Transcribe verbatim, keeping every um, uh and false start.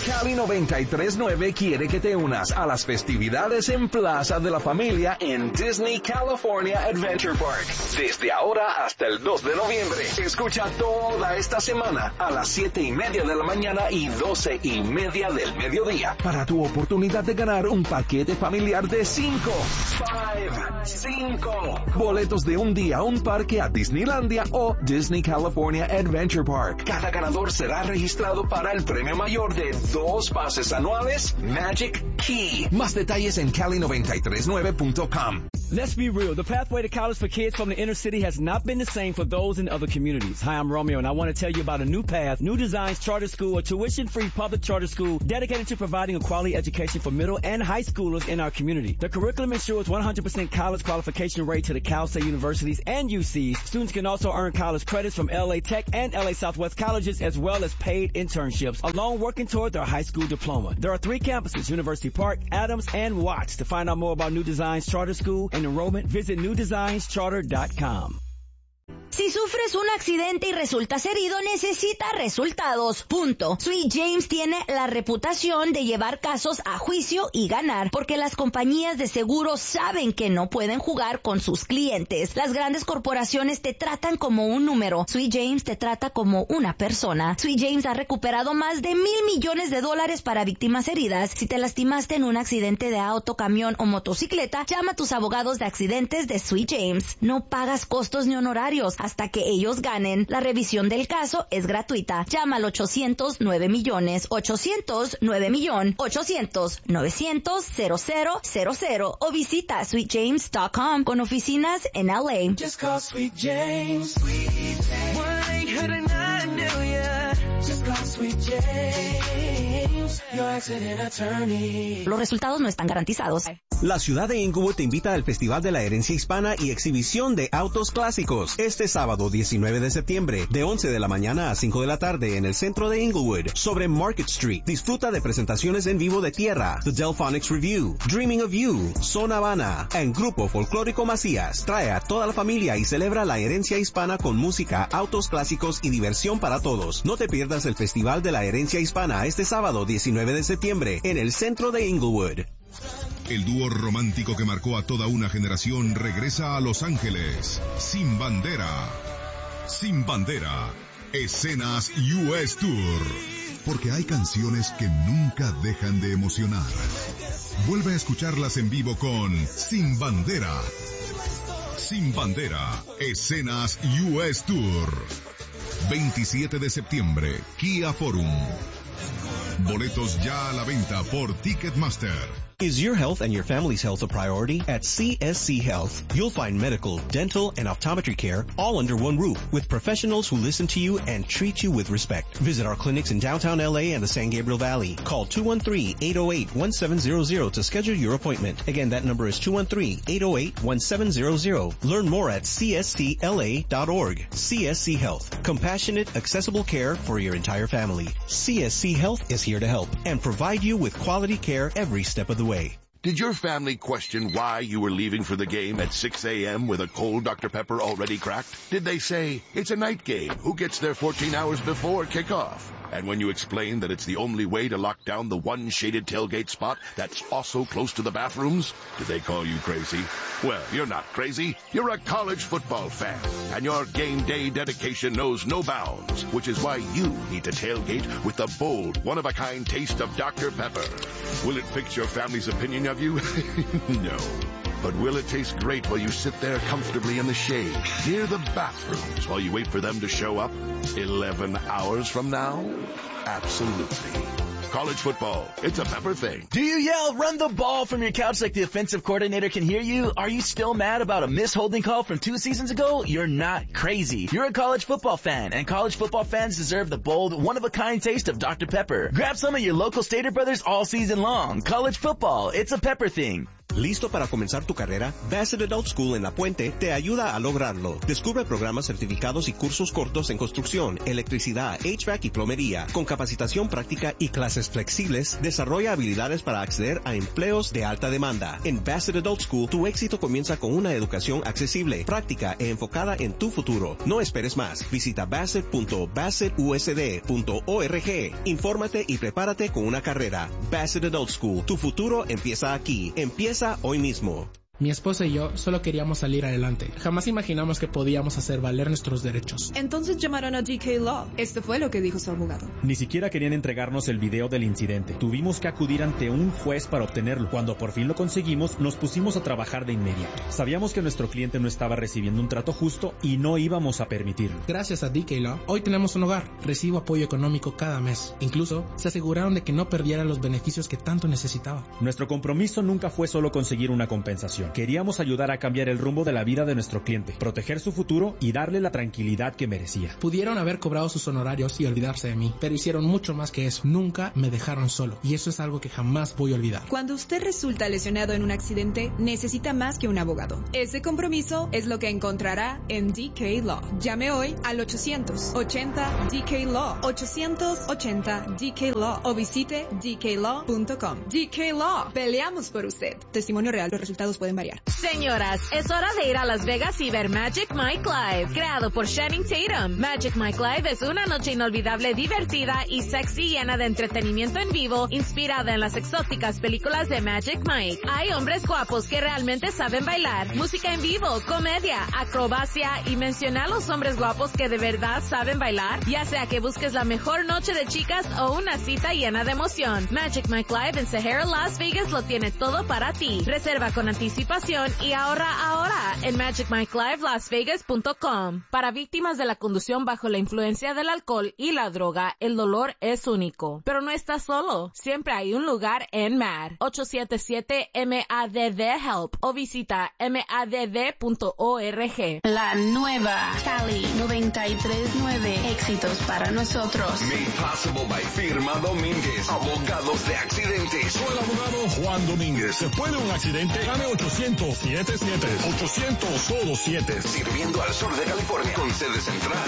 Cali noventa y tres punto nueve quiere que te unas a las festividades en Plaza de la Familia en Disney California Adventure Park. Desde ahora hasta el dos de noviembre. Escucha toda esta semana a las siete y media de la mañana y doce y media del mediodía para tu oportunidad de ganar un paquete familiar de cinco. Five, cinco. Boletos de un día a un parque a Disneylandia o Disney California Adventure Park. Cada ganador será registrado para el premio mayor de dos pases anuales Magic Key. Más detalles en cali noventa y tres nueve punto com. Let's be real. The pathway to college for kids from the inner city has not been the same for those in other communities. Hi, I'm Romeo, and I want to tell you about a new path, New Designs Charter School, a tuition-free public charter school dedicated to providing a quality education for middle and high schoolers in our community. The curriculum ensures one hundred percent college qualification rate to the Cal State universities and U Cs. Students can also earn college credits from L A Tech and L A Southwest colleges, as well as paid internships, along working toward their high school diploma. There are three campuses, University Park, Adams, and Watts. To find out more about New Designs Charter School and enrollment, visit new designs charter dot com. Si sufres un accidente y resultas herido, necesitas resultados. Punto. Sweet James tiene la reputación de llevar casos a juicio y ganar, porque las compañías de seguro saben que no pueden jugar con sus clientes. Las grandes corporaciones te tratan como un número. Sweet James te trata como una persona. Sweet James ha recuperado más de mil millones de dólares para víctimas heridas. Si te lastimaste en un accidente de auto, camión o motocicleta, llama a tus abogados de accidentes de Sweet James. No pagas costos ni honorarios hasta que ellos ganen. La revisión del caso es gratuita. Llama al ochocientos nueve millones, ochocientos nueve millón, ochocientos novecientos cero cero cero cero o visita sweet james punto com con oficinas en L A. Just call Sweet James. Sweet James. one eight hundred nine million. Just call Sweet James. Your accident attorney. Los resultados no están garantizados. La ciudad de Inglewood te invita al Festival de la Herencia Hispana y exhibición de autos clásicos este sábado diecinueve de septiembre de once de la mañana a cinco de la tarde en el centro de Inglewood sobre Market Street. Disfruta de presentaciones en vivo de Tierra, The Delphonics Review, Dreaming of You, Son Habana, en Grupo Folclórico Macías. Trae a toda la familia y celebra la herencia hispana con música, autos clásicos y diversión para todos. No te pierdas el Festival de la Herencia Hispana este sábado diecinueve de septiembre en el centro de Inglewood. El dúo romántico que marcó a toda una generación regresa a Los Ángeles. Sin Bandera. Sin Bandera. Escenas U S Tour. Porque hay canciones que nunca dejan de emocionar. Vuelve a escucharlas en vivo con Sin Bandera. Sin Bandera. Escenas U S Tour. veintisiete de septiembre. Kia Forum. Boletos ya a la venta por Ticketmaster. Is your health and your family's health a priority? At C S C Health, you'll find medical, dental, and optometry care all under one roof with professionals who listen to you and treat you with respect. Visit our clinics in downtown L A and the San Gabriel Valley. Call two one three, eight oh eight, one seven zero zero to schedule your appointment. Again, that number is two one three, eight oh eight, one seven zero zero. Learn more at c s c l a dot org. C S C Health. Compassionate, accessible care for your entire family. C S C Health is here to help and provide you with quality care every step of the way. Did your family question why you were leaving for the game at six a.m. with a cold Doctor Pepper already cracked? Did they say, it's a night game, who gets there fourteen hours before kickoff? And when you explained that it's the only way to lock down the one shaded tailgate spot that's also close to the bathrooms, did they call you crazy? Well, you're not crazy. You're a college football fan. And your game day dedication knows no bounds, which is why you need to tailgate with the bold, one-of-a-kind taste of Doctor Pepper. Will it fix your family's opinion of you? No. But will it taste great while you sit there comfortably in the shade, near the bathrooms, while you wait for them to show up eleven hours from now? Absolutely. College football, it's a Pepper thing. Do you yell, run the ball from your couch like the offensive coordinator can hear you? Are you still mad about a missed holding call from two seasons ago? You're not crazy. You're a college football fan, and college football fans deserve the bold, one-of-a-kind taste of Doctor Pepper. Grab some of your local Stater Brothers all season long. College football, it's a Pepper thing. ¿Listo para comenzar tu carrera? Bassett Adult School en La Puente te ayuda a lograrlo. Descubre programas certificados y cursos cortos en construcción, electricidad, H V A C y plomería. Con capacitación práctica y clases flexibles, desarrolla habilidades para acceder a empleos de alta demanda. En Bassett Adult School, tu éxito comienza con una educación accesible, práctica e enfocada en tu futuro. No esperes más. Visita bassett punto bassett u s d punto org. Infórmate y prepárate con una carrera. Bassett Adult School. Tu futuro empieza aquí. Empieza hoy mismo. Mi esposa y yo solo queríamos salir adelante. Jamás imaginamos que podíamos hacer valer nuestros derechos. Entonces llamaron a D K Law. Esto fue lo que dijo su abogado. Ni siquiera querían entregarnos el video del incidente. Tuvimos que acudir ante un juez para obtenerlo. Cuando por fin lo conseguimos, nos pusimos a trabajar de inmediato. Sabíamos que nuestro cliente no estaba recibiendo un trato justo y no íbamos a permitirlo. Gracias a D K Law, hoy tenemos un hogar. Recibo apoyo económico cada mes. Incluso, se aseguraron de que no perdiera los beneficios que tanto necesitaba. Nuestro compromiso nunca fue solo conseguir una compensación. Queríamos ayudar a cambiar el rumbo de la vida de nuestro cliente, proteger su futuro y darle la tranquilidad que merecía. Pudieron haber cobrado sus honorarios y olvidarse de mí, pero hicieron mucho más que eso. Nunca me dejaron solo, y eso es algo que jamás voy a olvidar. Cuando usted resulta lesionado en un accidente, necesita más que un abogado. Ese compromiso es lo que encontrará en D K Law. Llame hoy al ochocientos ochenta D K Law, ochocientos ochenta D K Law, o visite d k law punto com. D K Law, peleamos por usted. Testimonio real, los resultados pueden variar. Señoras, es hora de ir a Las Vegas y ver Magic Mike Live, creado por Channing Tatum. Magic Mike Live es una noche inolvidable, divertida y sexy, llena de entretenimiento en vivo, inspirada en las exóticas películas de Magic Mike. Hay hombres guapos que realmente saben bailar, música en vivo, comedia, acrobacia y menciona a los hombres guapos que de verdad saben bailar, ya sea que busques la mejor noche de chicas o una cita llena de emoción. Magic Mike Live en Sahara, Las Vegas lo tiene todo para ti. Reserva con anticipación y ahorra ahora en magic mike live las vegas punto com. Para víctimas de la conducción bajo la influencia del alcohol y la droga, el dolor es único. Pero no estás solo. Siempre hay un lugar en M A D. ocho siete siete M A D D HELP o visita m a d d punto org. La nueva Cali noventa y tres nueve. Éxitos para nosotros. Made possible by Firma Domínguez, abogados de accidentes. Soy el abogado Juan Domínguez. Después de un accidente, llame ochocientos siete siete. ochocientos solo siete. Sirviendo al sur de California con sede central